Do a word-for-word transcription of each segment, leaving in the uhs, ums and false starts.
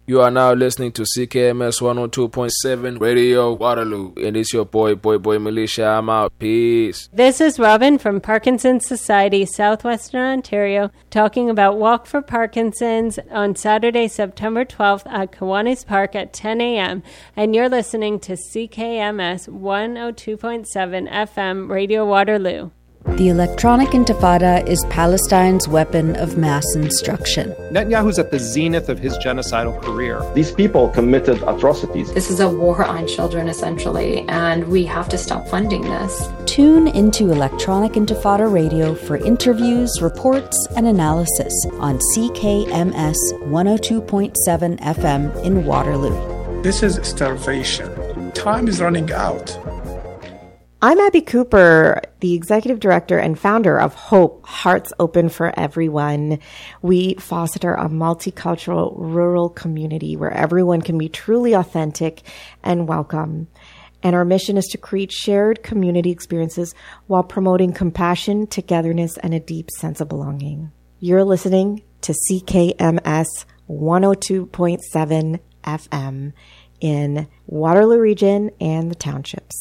You are now listening to C K M S one oh two point seven Radio Waterloo. And it's your boy, boy, boy Militia. I'm out. Peace. This is Robin from Parkinson's Society, Southwestern Ontario, talking about Walk for Parkinson's on Saturday, September twelfth at Kiwanis Park at ten a.m. And you're listening to C K M S one oh two point seven F M Radio Waterloo. The electronic intifada is Palestine's weapon of mass instruction. Netanyahu's at the zenith of his genocidal career. These people committed atrocities. This is a war on children, essentially, and we have to stop funding this. Tune into Electronic Intifada Radio for interviews, reports, and analysis on C K M S one oh two point seven F M in Waterloo. This is starvation. Time is running out. I'm Abby Cooper, the executive director and founder of Hope, Hearts Open for Everyone. We foster a multicultural rural community where everyone can be truly authentic and welcome. And our mission is to create shared community experiences while promoting compassion, togetherness, and a deep sense of belonging. You're listening to C K M S one oh two point seven F M in Waterloo Region and the townships.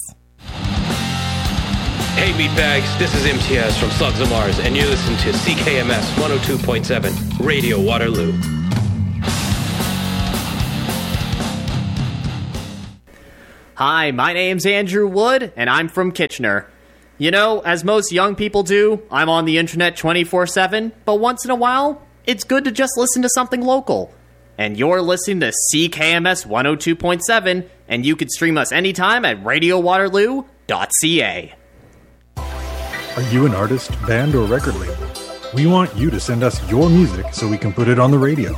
Hey meatbags, this is M T S from Slugs of Mars, and you listen to C K M S one oh two point seven Radio Waterloo. Hi, my name's Andrew Wood, and I'm from Kitchener. You know, as most young people do, I'm on the internet twenty-four seven, but once in a while, it's good to just listen to something local. And you're listening to C K M S one oh two point seven, and you can stream us anytime at radio waterloo dot c a. Are you an artist, band, or record label? We want you to send us your music so we can put it on the radio.